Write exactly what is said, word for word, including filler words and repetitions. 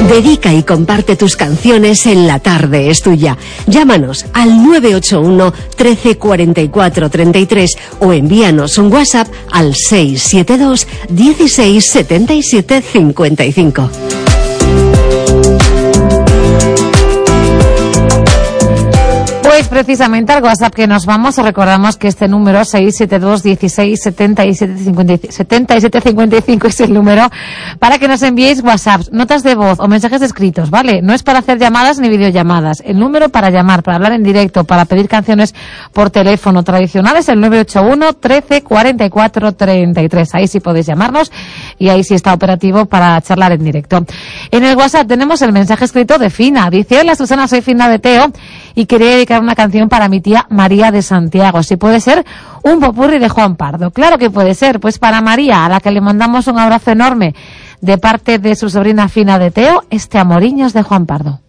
Dedica y comparte tus canciones en La Tarde es Tuya. Llámanos al nueve ocho uno, trece, cuarenta y cuatro, treinta y tres o envíanos un WhatsApp al seis siete dos, dieciséis, setenta y siete, cincuenta y cinco. Pues precisamente al WhatsApp que nos vamos, recordamos que este número seis siete dos, dieciséis, setenta y siete, cincuenta y cinco es el número para que nos enviéis WhatsApps, notas de voz o mensajes escritos, ¿vale? No es para hacer llamadas ni videollamadas. El número para llamar, para hablar en directo, para pedir canciones por teléfono tradicional es el nueve ocho uno, trece, cuarenta y cuatro, treinta y tres. Ahí sí podéis llamarnos y ahí sí está operativo para charlar en directo. En el WhatsApp tenemos el mensaje escrito de Fina. Dice: hola Susana, soy Fina de Teo y quería dedicar una canción para mi tía María de Santiago. Si puede ser un popurrí de Juan Pardo. Claro que puede ser. Pues para María, a la que le mandamos un abrazo enorme de parte de su sobrina Fina de Teo, este Amoriños de Juan Pardo.